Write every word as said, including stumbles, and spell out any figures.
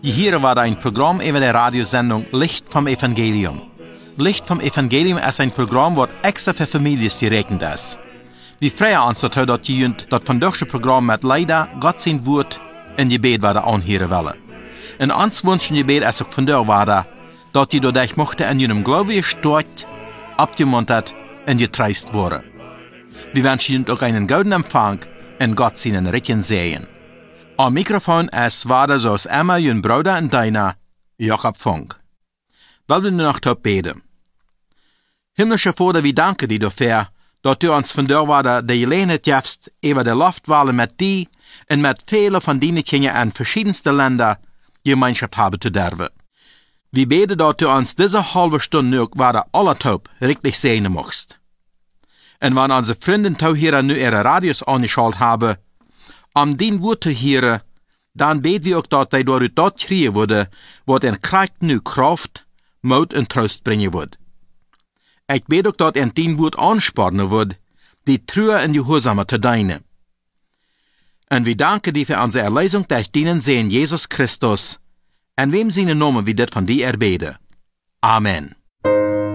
Die hier war ein Programm über der Radiosendung Licht vom Evangelium. Licht vom Evangelium ist ein Programm, das extra für Familien gerechnet ist. Wir freuen uns, dass die das von deutsche Programm mit leider Gott sein Wort in Gebet werden anhören wollen. Und uns wünschen Gebet ist auch von der Wade, dass die dadurch mochte in ihrem Glaube gestärkt, abgemuntert und getreist wurden. Wir wünschen Ihnen auch einen guten Empfang und Gott seinen Recken sehen. Am Mikrofon ist Wade zoals Emma, Jün Bruder und deiner, Jakob Funk. Wollen wir noch tot beten. Himmlischer Vater, wir danken dir dafür, dass du uns von der Wade die Gelegenheit gibst, über die Luftwahlen mit dir und mit vielen von deinen Kindern in verschiedensten Ländern Gemeinschaft haben zu dürfen. Wir beten, dass du uns diese halbe Stunde noch Wade alle taub richtig sehen magst. Und wenn unsere Freunde hier nu ihre Radios angeschaltet haben, um dein Wort zu hören, dann beten wir auch, dass sie durch das kriegen würden, was in Krieg nu Kraft, Mut und Trost bringen wird. Ich bete auch, dass in dein Wort anspornen wird, die Treue und die Gehorsame zu dienen. Und wir danken dir für unsere Erlösung durch deinen Sohn Jesus Christus, in wem seine Namen wir das von dir erbeten. Amen.